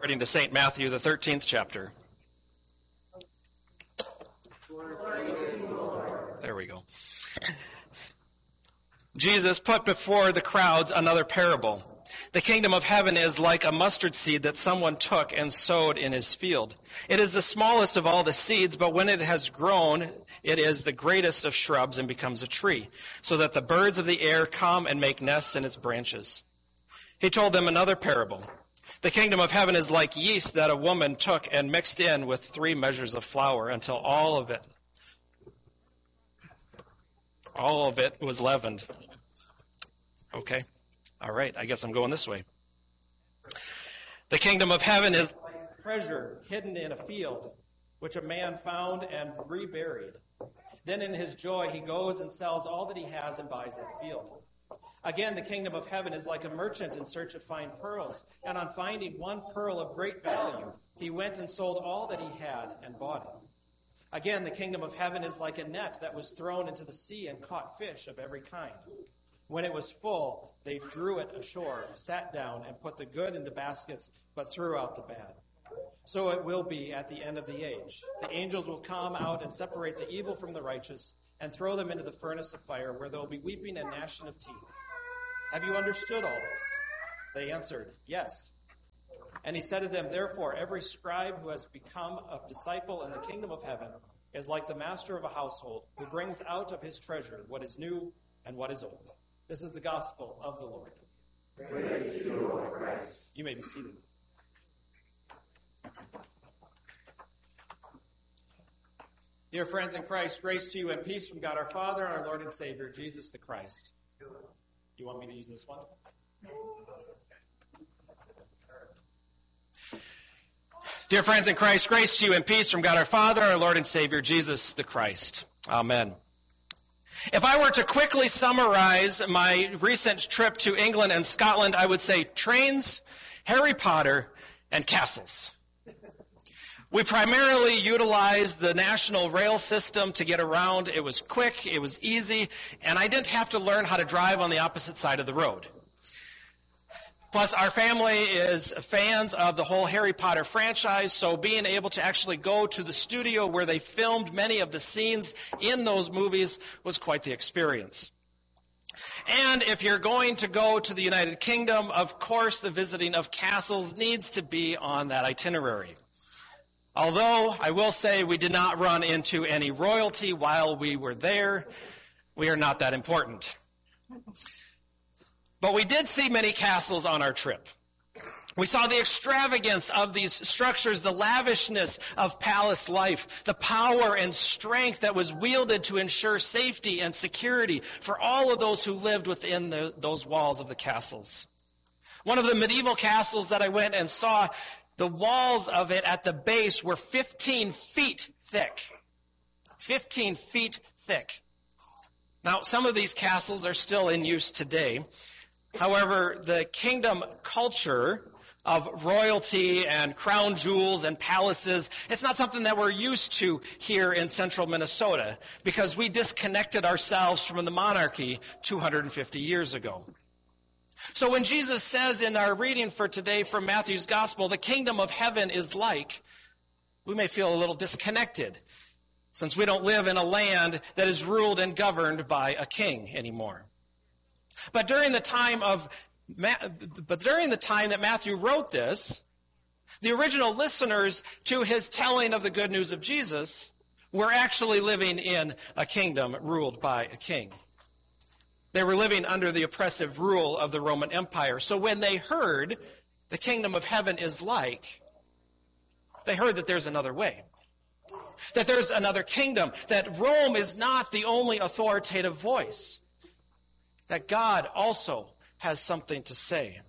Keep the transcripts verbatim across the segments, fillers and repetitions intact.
According to Saint Matthew, the thirteenth chapter. There we go. Jesus put before the crowds another parable. The kingdom of heaven is like a mustard seed that someone took and sowed in his field. It is the smallest of all the seeds, but when it has grown, it is the greatest of shrubs and becomes a tree, so that the birds of the air come and make nests in its branches. He told them another parable. The kingdom of heaven is like yeast that a woman took and mixed in with three measures of flour until all of it, all of it was leavened. Okay. All right. I guess I'm going this way. The kingdom of heaven is like treasure hidden in a field, which a man found and reburied. Then in his joy, he goes and sells all that he has and buys that field. Again, the kingdom of heaven is like a merchant in search of fine pearls. And on finding one pearl of great value, he went and sold all that he had and bought it. Again, the kingdom of heaven is like a net that was thrown into the sea and caught fish of every kind. When it was full, they drew it ashore, sat down, and put the good into baskets, but threw out the bad. So it will be at the end of the age. The angels will come out and separate the evil from the righteous and throw them into the furnace of fire, where there will be weeping and gnashing of teeth. Have you understood all this? They answered, yes. And he said to them, therefore, every scribe who has become a disciple in the kingdom of heaven is like the master of a household, who brings out of his treasure what is new and what is old. This is the gospel of the Lord. Praise to you, Lord Christ. You may be seated. Dear friends in Christ, grace to you and peace from God our Father and our Lord and Savior, Jesus the Christ. You want me to use this one? Dear friends in Christ, grace to you and peace from God our Father and our Lord and Savior, Jesus the Christ. Amen. If I were to quickly summarize my recent trip to England and Scotland, I would say trains, Harry Potter, and castles. We primarily utilized the national rail system to get around. It was quick, it was easy, and I didn't have to learn how to drive on the opposite side of the road. Plus, our family is fans of the whole Harry Potter franchise, so being able to actually go to the studio where they filmed many of the scenes in those movies was quite the experience. And if you're going to go to the United Kingdom, of course, the visiting of castles needs to be on that itinerary. Although, I will say, we did not run into any royalty while we were there. We are not that important. But we did see many castles on our trip. We saw the extravagance of these structures, the lavishness of palace life, the power and strength that was wielded to ensure safety and security for all of those who lived within the, those walls of the castles. One of the medieval castles that I went and saw, the walls of it at the base were fifteen feet thick. fifteen feet thick. Now, some of these castles are still in use today. However, the kingdom culture of royalty and crown jewels and palaces, it's not something that we're used to here in central Minnesota because we disconnected ourselves from the monarchy two hundred fifty years ago. So when Jesus says in our reading for today from Matthew's Gospel, the kingdom of heaven is like, we may feel a little disconnected since we don't live in a land that is ruled and governed by a king anymore. But during the time of, but during the time that Matthew wrote this, the original listeners to his telling of the good news of Jesus were actually living in a kingdom ruled by a king. They were living under the oppressive rule of the Roman Empire. So when they heard the kingdom of heaven is like, they heard that there's another way, that there's another kingdom, that Rome is not the only authoritative voice, that God also has something to say.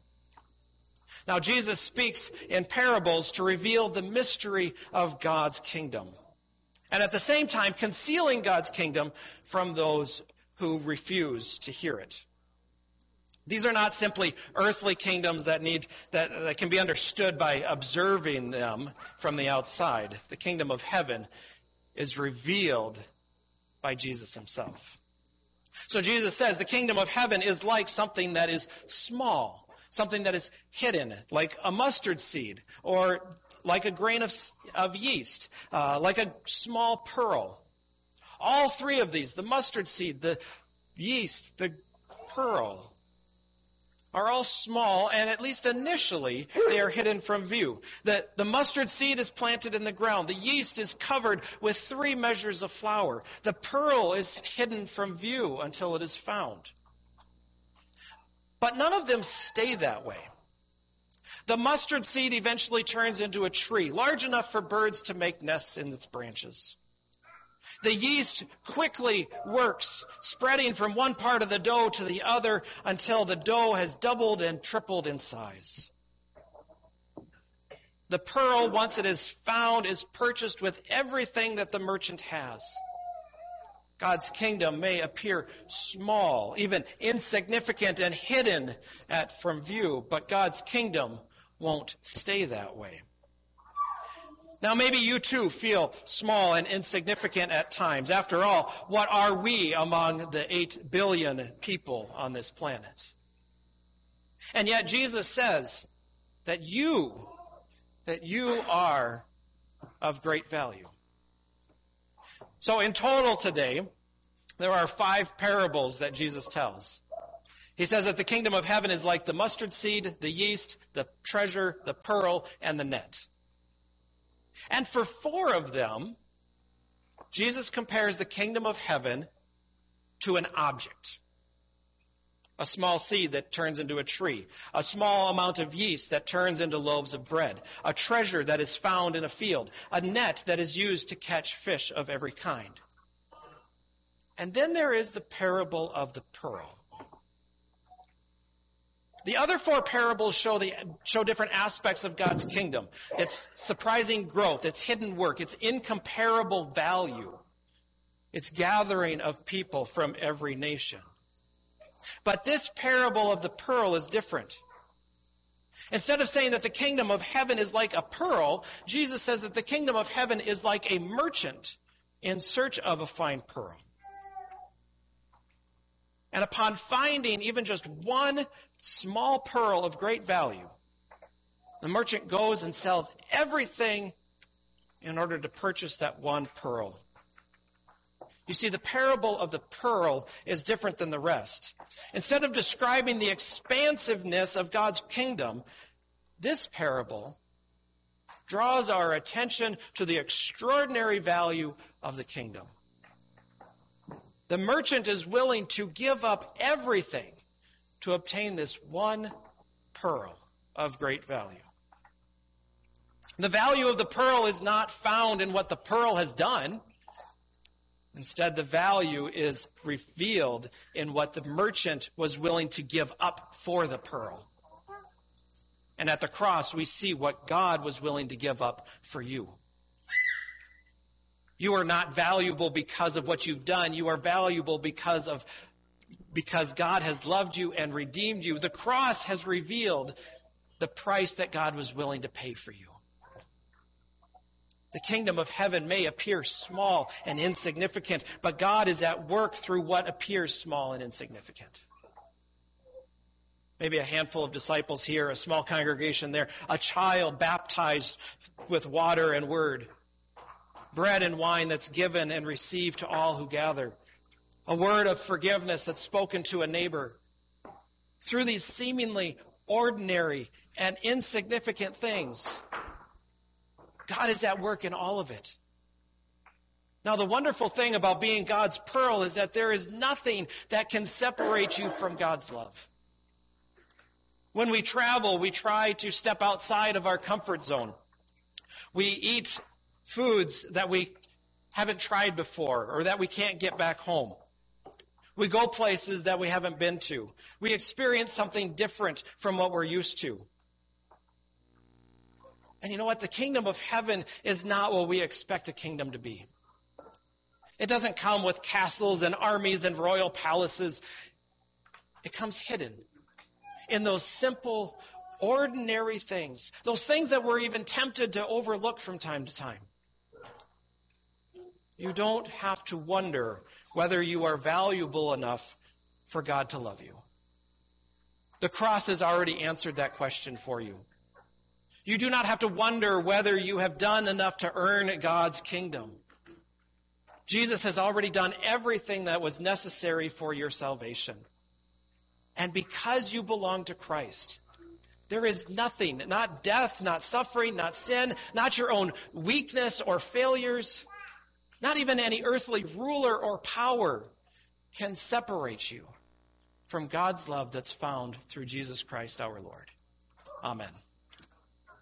Now, Jesus speaks in parables to reveal the mystery of God's kingdom, and at the same time concealing God's kingdom from those who refuse to hear it. These are not simply earthly kingdoms that need that, that can be understood by observing them from the outside. The kingdom of heaven is revealed by Jesus himself. So Jesus says the kingdom of heaven is like something that is small, something that is hidden, like a mustard seed, or like a grain of, of yeast, uh, like a small pearl. All three of these, the mustard seed, the yeast, the pearl, are all small, and at least initially, they are hidden from view. The, the mustard seed is planted in the ground. The yeast is covered with three measures of flour. The pearl is hidden from view until it is found. But none of them stay that way. The mustard seed eventually turns into a tree, large enough for birds to make nests in its branches. The yeast quickly works, spreading from one part of the dough to the other until the dough has doubled and tripled in size. The pearl, once it is found, is purchased with everything that the merchant has. God's kingdom may appear small, even insignificant and hidden at from view, but God's kingdom won't stay that way. Now, maybe you too feel small and insignificant at times. After all, what are we among the eight billion people on this planet? And yet Jesus says that you, that you are of great value. So in total today, there are five parables that Jesus tells. He says that the kingdom of heaven is like the mustard seed, the yeast, the treasure, the pearl, and the net. And for four of them, Jesus compares the kingdom of heaven to an object. A small seed that turns into a tree. A small amount of yeast that turns into loaves of bread. A treasure that is found in a field. A net that is used to catch fish of every kind. And then there is the parable of the pearl. The other four parables show the show different aspects of God's kingdom. Its surprising growth, its hidden work, its incomparable value, its gathering of people from every nation. But this parable of the pearl is different. Instead of saying that the kingdom of heaven is like a pearl, Jesus says that the kingdom of heaven is like a merchant in search of a fine pearl. And upon finding even just one small pearl of great value, the merchant goes and sells everything in order to purchase that one pearl. You see, the parable of the pearl is different than the rest. Instead of describing the expansiveness of God's kingdom, this parable draws our attention to the extraordinary value of the kingdom. The merchant is willing to give up everything to obtain this one pearl of great value. The value of the pearl is not found in what the pearl has done. Instead, the value is revealed in what the merchant was willing to give up for the pearl. And at the cross, we see what God was willing to give up for you. You are not valuable because of what you've done. You are valuable because of because God has loved you and redeemed you. The cross has revealed the price that God was willing to pay for you. The kingdom of heaven may appear small and insignificant, but God is at work through what appears small and insignificant. Maybe a handful of disciples here, a small congregation there, a child baptized with water and word, bread and wine that's given and received to all who gather, a word of forgiveness that's spoken to a neighbor. Through these seemingly ordinary and insignificant things, God is at work in all of it. Now, the wonderful thing about being God's pearl is that there is nothing that can separate you from God's love. When we travel, we try to step outside of our comfort zone. We eat foods that we haven't tried before or that we can't get back home. We go places that we haven't been to. We experience something different from what we're used to. And you know what? The kingdom of heaven is not what we expect a kingdom to be. It doesn't come with castles and armies and royal palaces. It comes hidden in those simple, ordinary things. Those things that we're even tempted to overlook from time to time. You don't have to wonder whether you are valuable enough for God to love you. The cross has already answered that question for you. You do not have to wonder whether you have done enough to earn God's kingdom. Jesus has already done everything that was necessary for your salvation. And because you belong to Christ, there is nothing, not death, not suffering, not sin, not your own weakness or failures, not even any earthly ruler or power can separate you from God's love that's found through Jesus Christ our Lord. Amen.